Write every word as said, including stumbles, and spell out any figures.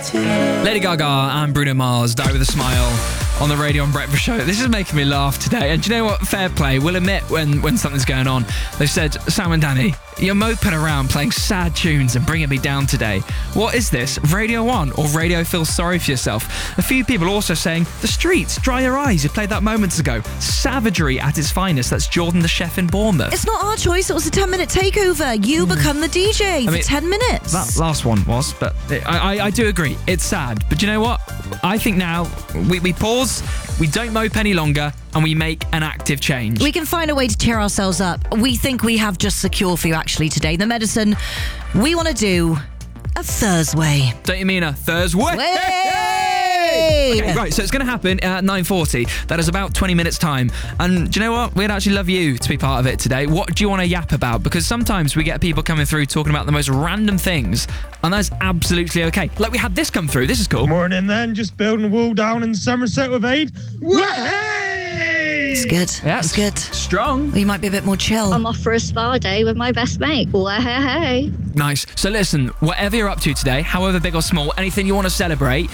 Lady Gaga and Bruno Mars, Die With A Smile, on the Radio and Breakfast Show. This is making me laugh today. And do you know what? Fair play. We'll admit when, when something's going on. They said, Sam and Danny, you're moping around playing sad tunes and bringing me down today. What is this? Radio one or Radio Feel Sorry For Yourself? A few people also saying, The Streets, Dry Your Eyes. You played that moments ago. Savagery at its finest. That's Jordan the Chef in Bournemouth. It's not our choice. It was a ten-minute takeover. You mm. become the D J for I mean, ten minutes. That last one was, but I, I, I do agree. It's sad. But you know what? I think now we, we pause, we don't mope any longer, and we make an active change. We can find a way to cheer ourselves up. We think we have just secure for you actually today. The medicine, we want to do a Thursday. Don't you mean a Thursday? Okay, right, so it's going to happen at nine forty. That is about twenty minutes time. And do you know what? We'd actually love you to be part of it today. What do you want to yap about? Because sometimes we get people coming through talking about the most random things, and that's absolutely okay. Like we had this come through. This is cool. Morning then, just building a wall down in Somerset with Aid. It's good. Yeah, it's good. Strong. Well, you might be a bit more chill. I'm off for a spa day with my best mate. Hey. Nice. So listen, whatever you're up to today, however big or small, anything you want to celebrate,